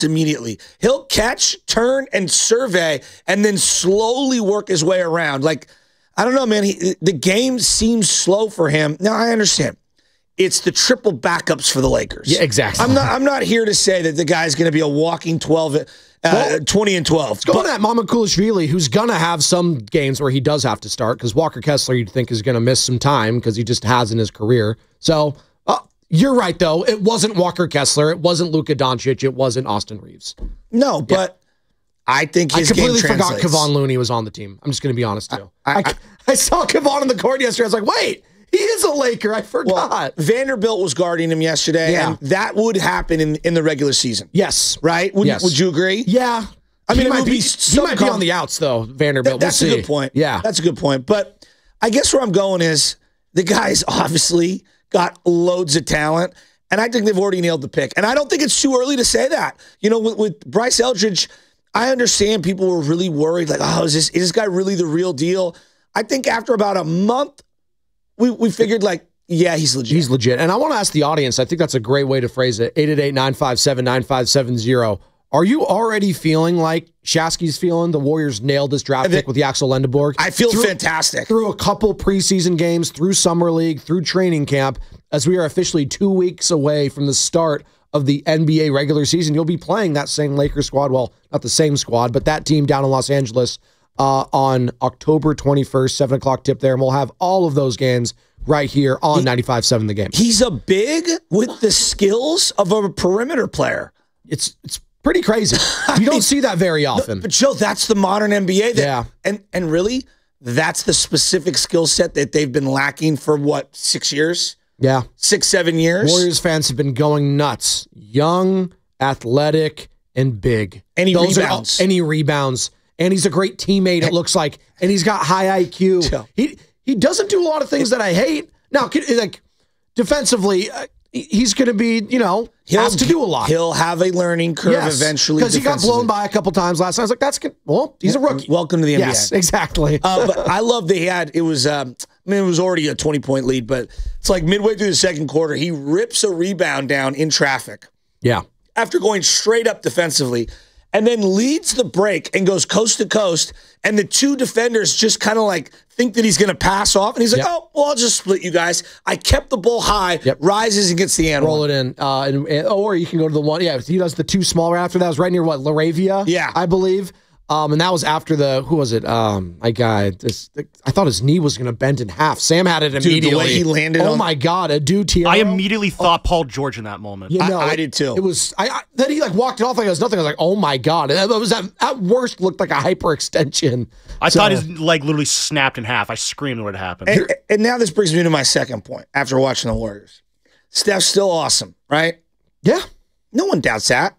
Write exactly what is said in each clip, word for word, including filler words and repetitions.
immediately. He'll catch, turn, and survey, and then slowly work his way around. Like, I don't know, man. He, the game seems slow for him. Now, I understand. It's the triple backups for the Lakers. Yeah, exactly. I'm not I'm not here to say that the guy's going to be a walking twelve, uh, well, twenty and twelve. It's going at Mamakulashvili, who's going to have some games where he does have to start, because Walker Kessler, you'd think, is going to miss some time because he just has in his career. So, uh, you're right, though. It wasn't Walker Kessler. It wasn't Luka Doncic. It wasn't Austin Reeves. No, but yeah. I think his I completely game forgot translates. Kevon Looney was on the team. I'm just going to be honest, too. I, I, I, I saw Kevon on the court yesterday. I was like, wait. He is a Laker. I forgot. Well, Vanderbilt was guarding him yesterday, yeah. and that would happen in, in the regular season. Yes. Right? Would, yes. would you agree? Yeah. I mean, he it might, would be, be he might be on the outs, though, Vanderbilt. That, that's we'll a see. good point. Yeah. That's a good point. But I guess where I'm going is the guy's obviously got loads of talent, and I think they've already nailed the pick. And I don't think it's too early to say that. You know, with, with Bryce Eldridge, I understand people were really worried, like, oh, is this, is this guy really the real deal? I think after about a month, we, we figured, like, yeah, he's legit. He's legit. And I want to ask the audience, I think that's a great way to phrase it, eight eight eight, nine five seven, nine five seven zero. Are you already feeling like Shasky's feeling the Warriors nailed this draft pick with Yaxel Lendeborg? I feel through, fantastic. Through a couple preseason games, through Summer League, through training camp, as we are officially two weeks away from the start of the N B A regular season, you'll be playing that same Lakers squad. Well, not the same squad, but that team down in Los Angeles uh, on October twenty-first, seven o'clock tip there. And we'll have all of those games right here on he, ninety-five point seven The Game. He's a big with the skills of a perimeter player. It's it's pretty crazy. You don't see that very often. But Joe, that's the modern N B A. That, yeah. And and really, that's the specific skill set that they've been lacking for what, six years? Yeah. Six, seven years. Warriors fans have been going nuts. Young, athletic, and big. And he Those rebounds. Are, and he rebounds. And he's a great teammate, it looks like. And he's got high I Q. Joe. He he doesn't do a lot of things that I hate. Now, like defensively, uh, he's going to be, you know, he'll has to do a lot. He'll have a learning curve yes, eventually. Because he got blown by a couple times last time. I was like, that's good. Well, he's a rookie. Welcome to the N B A. Yes, exactly. uh, but I love that he had, it was, um, I mean, it was already a twenty-point lead, but it's like midway through the second quarter, he rips a rebound down in traffic. Yeah. After going straight up defensively, and then leads the break and goes coast to coast, and the two defenders just kind of like think that he's going to pass off, and he's like, yep. oh, well, I'll just split you guys. I kept the ball high, yep. rises and gets the end. Roll it in. Uh, and, and, or you can go to the one, yeah, he does the two smaller after that. It was right near, what, Laravia? Yeah. I believe. Um, and that was after the, who was it? Um, my guy, this, I thought his knee was going to bend in half. Sam had it immediately. Dude, the way he landed Oh, on, my God, a dude Tiero. I immediately thought oh. Paul George in that moment. You know, I, I it, did too. It was, I, I then he like walked it off like it was nothing. I was like, oh my God. It was at, at worst looked like a hyperextension. I so, thought his leg literally snapped in half. I screamed when it happened. And, and now this brings me to my second point after watching the Warriors. Steph's still awesome, right? Yeah. No one doubts that.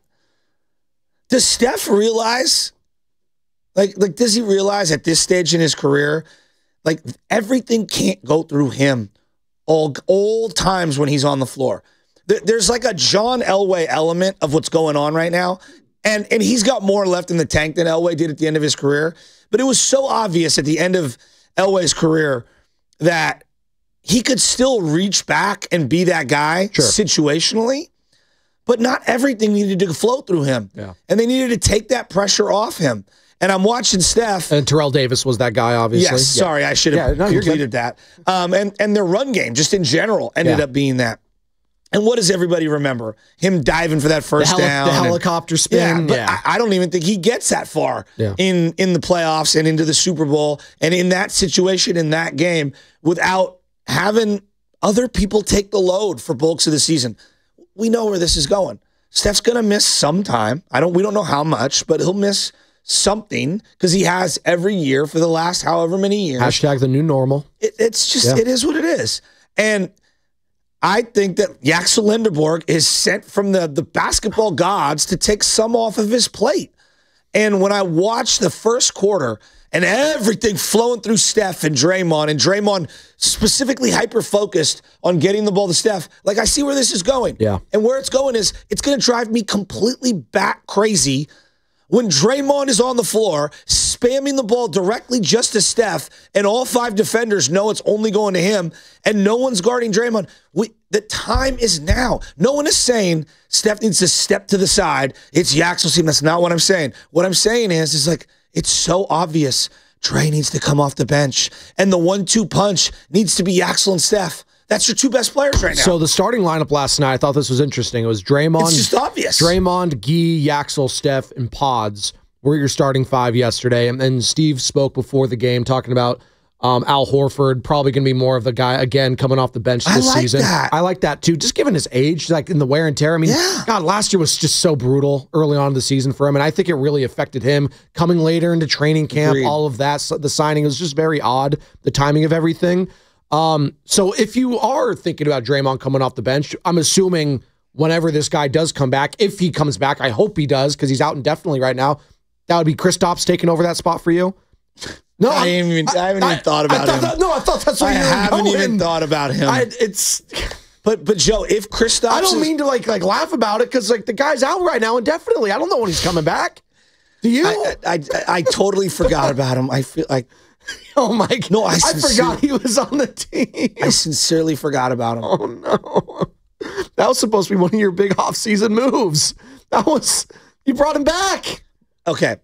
Does Steph realize... Like, like, does he realize at this stage in his career, like, everything can't go through him all, all times when he's on the floor? There's like a John Elway element of what's going on right now, and, and he's got more left in the tank than Elway did at the end of his career. But it was so obvious at the end of Elway's career that he could still reach back and be that guy sure. situationally, but not everything needed to flow through him. Yeah. And and they needed to take that pressure off him. And I'm watching Steph. And Terrell Davis was that guy, obviously. Yes, yeah. sorry, I should have yeah, no, completed that. Um, and, and their run game, just in general, ended yeah. up being that. And what does everybody remember? Him diving for that first the heli- down. The and, helicopter spin. Yeah, but yeah. I, I don't even think he gets that far yeah. in, in the playoffs and into the Super Bowl and in that situation, in that game, without having other people take the load for bulks of the season. We know where this is going. Steph's going to miss some time. I don't. We don't know how much, but he'll miss something because he has every year for the last however many years. Hashtag the new normal. It, it's just, yeah. it is what it is. And I think that Yaxel Lendeborg is sent from the, the basketball gods to take some off of his plate. And when I watched the first quarter and everything flowing through Steph and Draymond, and Draymond specifically hyper-focused on getting the ball to Steph, like I see where this is going. Yeah. And where it's going is it's going to drive me completely bat crazy when Draymond is on the floor, spamming the ball directly just to Steph, and all five defenders know it's only going to him, and no one's guarding Draymond. We, the time is now. No one is saying Steph needs to step to the side. It's Yaxel's team. That's not what I'm saying. What I'm saying is, is like, it's so obvious. Dre needs to come off the bench, and the one two punch needs to be Yaxel and Steph. That's your two best players right now. So the starting lineup last night, I thought this was interesting. It was Draymond. It's just obvious. Draymond, Gee, Yaxel, Steph, and Pods were your starting five yesterday. And then Steve spoke before the game talking about um, Al Horford, probably going to be more of the guy, again, coming off the bench this I like season. That. I like that, too. Just given his age, like in the wear and tear. I mean, yeah. God, last year was just so brutal early on in the season for him. And I think it really affected him coming later into training camp, Agreed. all of that. So the signing was just very odd, the timing of everything. Um, so if you are thinking about Draymond coming off the bench, I'm assuming whenever this guy does come back, if he comes back, I hope he does because he's out indefinitely right now. That would be Kristaps taking over that spot for you. No, I, haven't even, I haven't even thought about I him. That, no, I thought that's where I you were haven't going. even thought about him. I, it's. But but Joe, if Kristaps, I don't is, mean to like like laugh about it because like the guy's out right now indefinitely. I don't know when he's coming back. Do you? I, I, I, I totally forgot about him. I feel like. Oh my God. No, I, I forgot he was on the team. I sincerely forgot about him. Oh no. That was supposed to be one of your big off-season moves. That was you brought him back. Okay.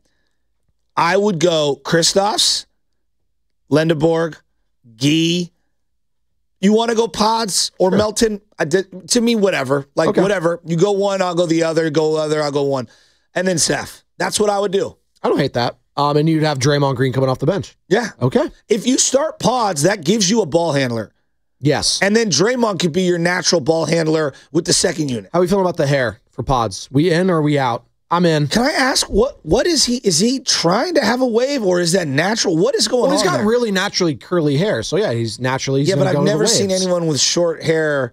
I would go Kristaps, Lendeborg, Gee. You want to go Pods or Melton? I did, to me, whatever. Like, Okay. whatever. You go one, I'll go the other. Go other, I'll go one. And then Steph. That's what I would do. I don't hate that. Um, and you'd have Draymond Green coming off the bench. Yeah. Okay. If you start Pods, that gives you a ball handler. Yes. And then Draymond could be your natural ball handler with the second unit. How are we feeling about the hair for Pods? We in or are we out? I'm in. Can I ask, what what is he? Is he trying to have a wave or is that natural? What is going Well, he's on got there? really naturally curly hair. So, yeah, he's naturally he's Yeah, but gonna I've go to the never seen waves. anyone with short hair.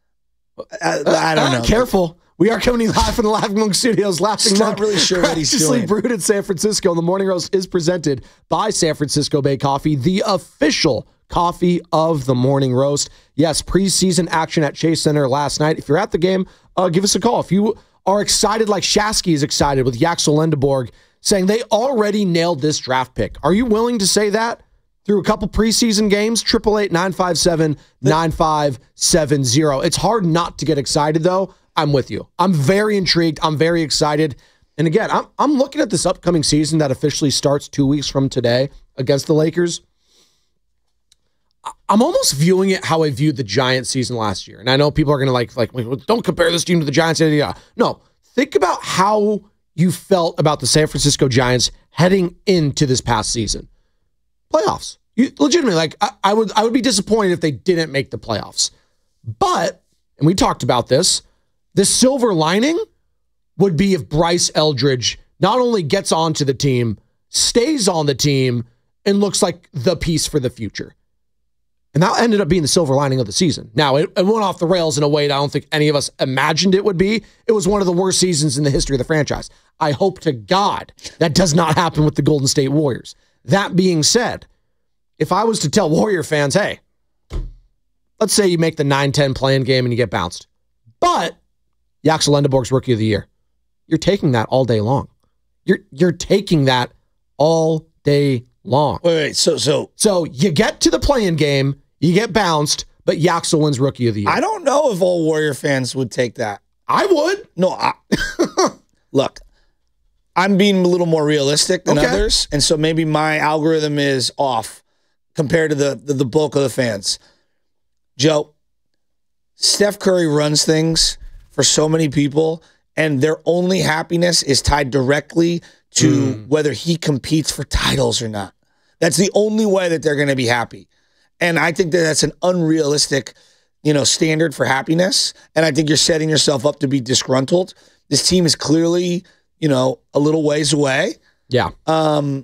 I, I don't Uh, know. Careful. We are coming to you live from the Laughing Monk Studios. Laughing Just not Monk, really sure what he's graciously doing. brewed in San Francisco. And the Morning Roast is presented by San Francisco Bay Coffee, the official coffee of the Morning Roast. Yes, preseason action at Chase Center last night. If you're at the game, uh, give us a call. If you are excited like Shasky is excited with Yaxel Lendeborg, saying they already nailed this draft pick. Are you willing to say that? Through a couple preseason games, eight eight eight, nine five seven, nine five seven zero. It's hard not to get excited, though. I'm with you. I'm very intrigued. I'm very excited. And again, I'm, I'm looking at this upcoming season that officially starts two weeks from today against the Lakers. I'm almost viewing it how I viewed the Giants season last year. And I know people are going to like, like, well, don't compare this team to the Giants. Yeah. No, think about how you felt about the San Francisco Giants heading into this past season. Playoffs. You, legitimately, like I, I would I would be disappointed if they didn't make the playoffs. But, and we talked about this, the silver lining would be if Bryce Eldridge not only gets onto the team, stays on the team, and looks like the piece for the future. And that ended up being the silver lining of the season. Now, it, it went off the rails in a way that I don't think any of us imagined it would be. It was one of the worst seasons in the history of the franchise. I hope to God that does not happen with the Golden State Warriors. That being said, if I was to tell Warrior fans, hey, let's say you make the nine ten play-in game and you get bounced, but Yaxel Lendeborg's Rookie of the Year, you're taking that all day long. You're you're taking that all day long. Wait, wait. So, so So you get to the play-in game, you get bounced, but Yaxel wins Rookie of the Year. I don't know if all Warrior fans would take that. I would. No, I, look, I'm being a little more realistic than Okay. others, and so maybe my algorithm is off compared to the, the the bulk of the fans. Joe, Steph Curry runs things for so many people, and their only happiness is tied directly to whether he competes for titles or not. That's the only way that they're going to be happy. And I think that that's an unrealistic, you know, standard for happiness. And I think you're setting yourself up to be disgruntled. This team is clearly, you know, a little ways away. Yeah. Um,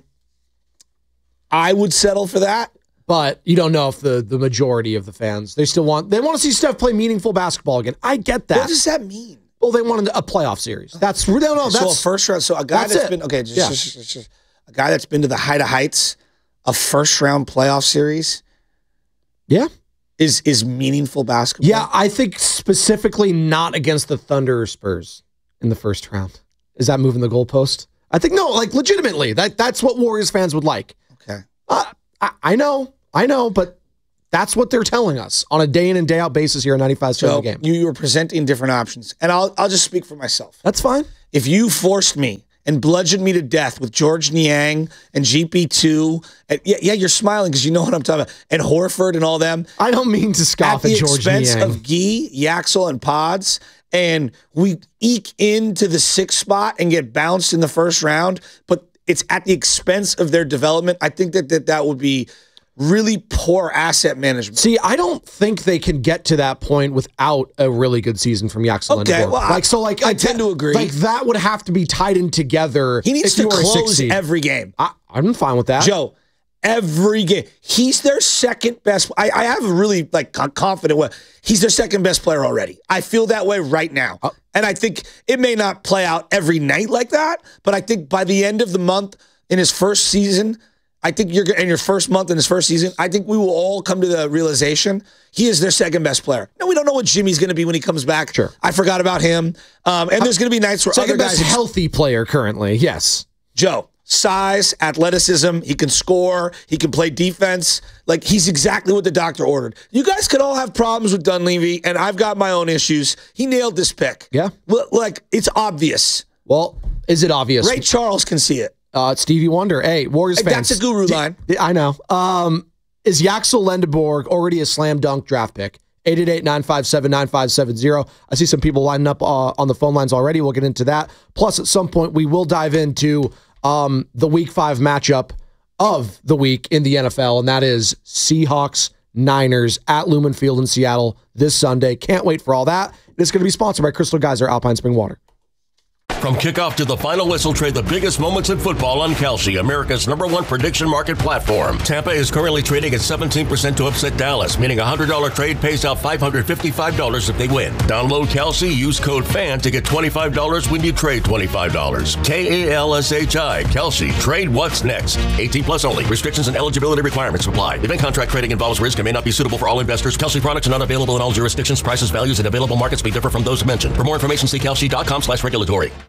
I would settle for that. But you don't know if the, the majority of the fans, they still want, they want to see Steph play meaningful basketball again. I get that. What does that mean? Well, they wanted a playoff series. That's, no, no, So a that's, first round. So a guy that's that's it. been okay. Just, Yeah. just- just- just- a guy that's been to the height of heights, a first round playoff series yeah. is is meaningful basketball. Yeah, I think specifically not against the Thunder or Spurs in the first round. Is that moving the goalpost? I think, no, like legitimately, that that's what Warriors fans would like. Okay. Uh, I, I know, I know, but that's what they're telling us on a day in and day out basis here at ninety-five seven So The Game. you, you were presenting different options. And I'll, I'll just speak for myself. That's fine. If you forced me and bludgeoned me to death with George Niang and G P two, and yeah, yeah, you're smiling because you know what I'm talking about, and Horford and all them, I don't mean to at scoff at, the George expense Niang. of Gee, Yaxel, and Pods, and we eke into the sixth spot and get bounced in the first round, but it's at the expense of their development, I think that that, that would be really poor asset management. See, I don't think they can get to that point without a really good season from Yaxel Okay, Lendeborg. well, I- like so, like I tend to agree. Like that would have to be tied in together. He needs if to you were a six close seed. every game. I, I'm fine with that. Joe, every game. He's their second best. I, I have a really like co- confident way. He's their second best player already. I feel that way right now. Oh. And I think it may not play out every night like that, but I think by the end of the month in his first season, I think you're in your first month in his first season, I think we will all come to the realization he is their second best player. Now, we don't know what Jimmy's going to be when he comes back. Sure. I forgot about him. Um, and there's going to be nights where Second other best guys. healthy player currently. Yes. Joe, size, athleticism, he can score, he can play defense. Like, he's exactly what the doctor ordered. You guys could all have problems with Dunleavy, and I've got my own issues. He nailed this pick. Yeah. Well, like, it's obvious. Well, is it obvious? Ray Charles can see it. Uh, Stevie Wonder. Hey, Warriors Hey, fans. that's a guru D- line. I know. Um, is Yaxel Lendeborg already a slam dunk draft pick? eight eight eight, nine five seven, nine five seven zero. I see some people lining up uh, on the phone lines already. We'll get into that. Plus, at some point, we will dive into um, the week five matchup of the week in the N F L, and that is Seahawks Niners at Lumen Field in Seattle this Sunday. Can't wait for all that. It's going to be sponsored by Crystal Geyser Alpine Spring Water. From kickoff to the final whistle, trade the biggest moments in football on Kalshi, America's number one prediction market platform. Tampa is currently trading at seventeen percent to upset Dallas, meaning a one hundred dollars trade pays out five hundred fifty-five dollars if they win. Download Kalshi, use code FAN to get twenty-five dollars when you trade twenty-five dollars. K A L S H I, Kalshi. Trade what's next. eighteen plus only. Restrictions and eligibility requirements apply. Event contract trading involves risk and may not be suitable for all investors. Kalshi products are not available in all jurisdictions. Prices, values, and available markets may differ from those mentioned. For more information, see kalshi dot com slash regulatory.